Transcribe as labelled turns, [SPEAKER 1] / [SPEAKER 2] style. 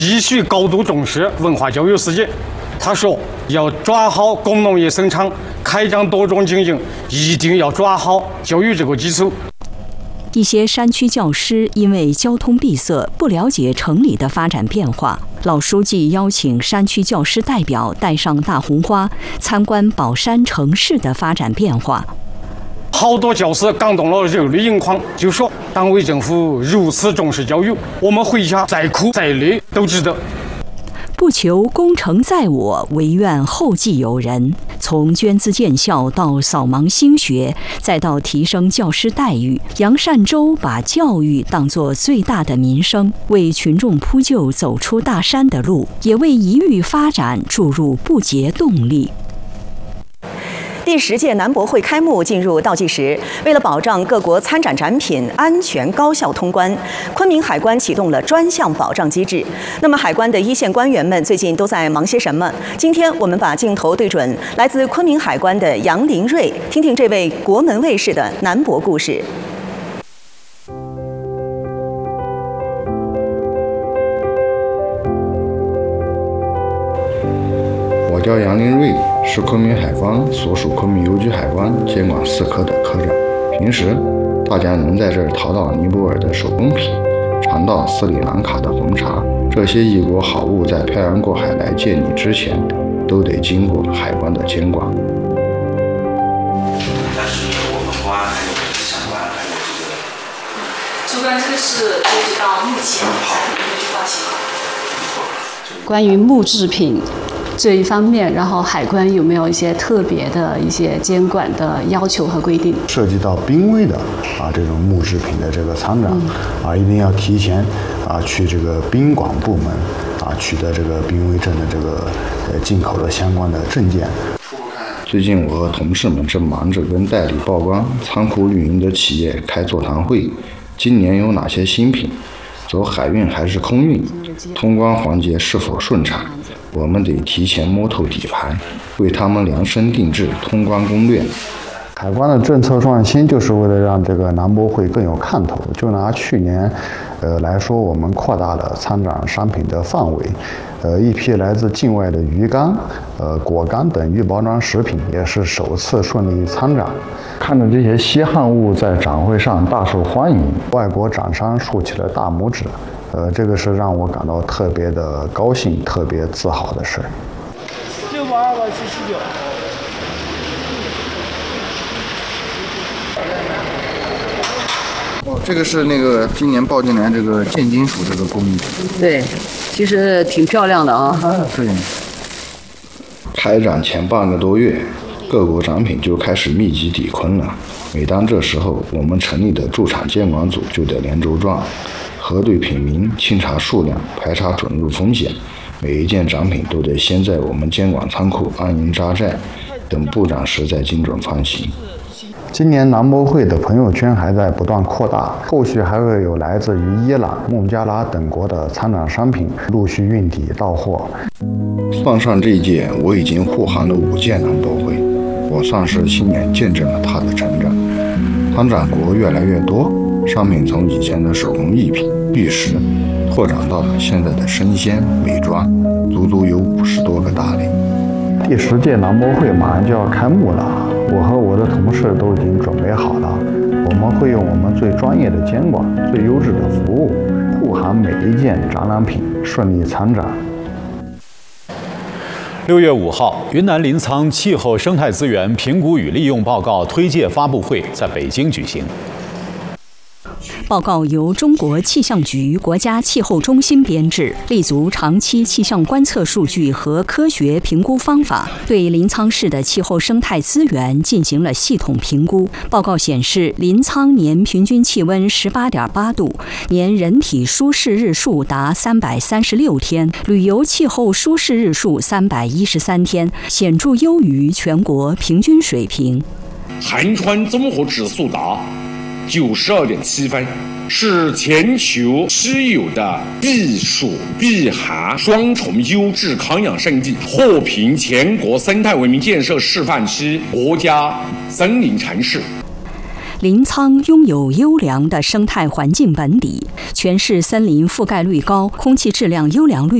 [SPEAKER 1] 继续高度重视文化教育事业。他说，要抓好工农业生产，开展多种经营，一定要抓好教育这个基础。
[SPEAKER 2] 一些山区教师因为交通闭塞，不了解城里的发展变化。老书记邀请山区教师代表带上大红花，参观宝山城市的发展变化。
[SPEAKER 1] 好多教师感动了热泪盈眶，就说党委政府如此重视教育，我们回家再哭再累都值得。
[SPEAKER 2] 不求功成在我，唯愿后继有人。从捐资建校到扫盲兴学，再到提升教师待遇，杨善洲把教育当作最大的民生，为群众铺就走出大山的路，也为宜域发展注入不竭动力。
[SPEAKER 3] 第10届南博会开幕进入倒计时，为了保障各国参展展品安全高效通关，昆明海关启动了专项保障机制。那么，海关的一线官员们最近都在忙些什么？今天我们把镜头对准来自昆明海关的杨林瑞，听听这位国门卫士的南博故事。
[SPEAKER 4] 我叫杨林瑞，是昆明海关所属昆明邮局海关监管4科的科长。平时大家能在这儿淘到尼泊尔的手工品，尝到斯里兰卡的红茶，这些异国好物在漂洋过海来见你之前，都得经过海关的监管。
[SPEAKER 5] 但是我们公安还有相关还有
[SPEAKER 6] 主管，这个是截止到目前才有一报情况。
[SPEAKER 7] 关于木制品这一方面，然后海关有没有一些特别的一些监管的要求和规定？
[SPEAKER 8] 涉及到濒危的这种木制品的这个参展一定要提前去这个宾管部门取得这个濒危证的这个进口的相关的证件。
[SPEAKER 4] 最近我和同事们正忙着跟代理报关、仓库运营的企业开座谈会，今年有哪些新品？走海运还是空运？通关环节是否顺畅？我们得提前摸透底牌，为他们量身定制通关攻略。
[SPEAKER 8] 海关的政策创新就是为了让这个南博会更有看头。就拿去年来说，我们扩大了参展商品的范围，一批来自境外的鱼干、果干等预包装食品也是首次顺利参展。看着这些稀罕物在展会上大受欢迎，外国展商竖起了大拇指。这个是让我感到特别的高兴、特别自豪的事。
[SPEAKER 4] 这个是那个今年报进来这个建金属这个工艺。
[SPEAKER 7] 对，其实挺漂亮的啊。
[SPEAKER 4] 对。开展前半个多月，各国展品就开始密集抵昆了。每当这时候，我们成立的驻场监管组就得连轴转，核对品名、清查数量、排查准入风险。每一件展品都得先在我们监管仓库安营扎寨，等布展时再精准放行。
[SPEAKER 8] 今年南博会的朋友圈还在不断扩大，后续还会有来自于伊朗、孟加拉等国的参展商品陆续运抵到货。
[SPEAKER 4] 算上这一届，我已经护航了5届南博会，我算是亲眼见证了它的成长。参展国越来越多，商品从以前的手工艺品、玉石，拓展到了现在的生鲜、美妆，足足有50多个大类。
[SPEAKER 8] 第10届南博会马上就要开幕了，我和我的同事都已经准备好了，我们会用我们最专业的监管、最优质的服务，护航每一件展览品顺利参展。
[SPEAKER 9] 6月5号，云南临沧气候生态资源评估与利用报告推介发布会在北京举行。
[SPEAKER 2] 报告由中国气象局国家气候中心编制，立足长期气象观测数据和科学评估方法，对临沧市的气候生态资源进行了系统评估。报告显示，临沧年平均气温18.8度，年人体舒适日数达336天，旅游气候舒适日数313天，显著优于全国平均水平。
[SPEAKER 10] 寒川综合指数达92.7分，是全球稀有的避暑避寒双重优质康养胜地，获评全国生态文明建设示范区国家森林城市。
[SPEAKER 2] 临沧拥有优良的生态环境本底，全市森林覆盖率高，空气质量优良率